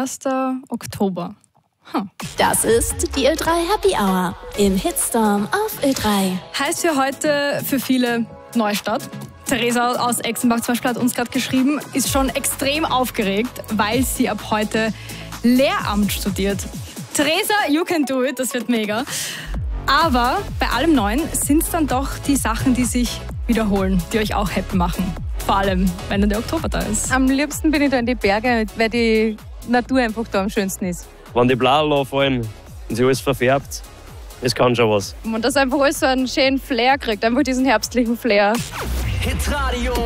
1. Oktober. Das ist die Ö3 Happy Hour im Hitstorm auf Ö3. Heißt für heute für viele Neustart. Theresa aus Exenbach zum Beispiel hat uns gerade geschrieben, ist schon extrem aufgeregt, weil sie ab heute Lehramt studiert. Theresa, you can do it, das wird mega. Aber bei allem Neuen sind es dann doch die Sachen, die sich wiederholen, die euch auch happy machen. Vor allem, wenn dann der Oktober da ist. Am liebsten bin ich da in die Berge, weil die Natur einfach da am schönsten ist. Wenn die Blasen anfallen und sich alles verfärbt, das kann schon was. Und das einfach alles so einen schönen Flair kriegt, einfach diesen herbstlichen Flair. Hitradio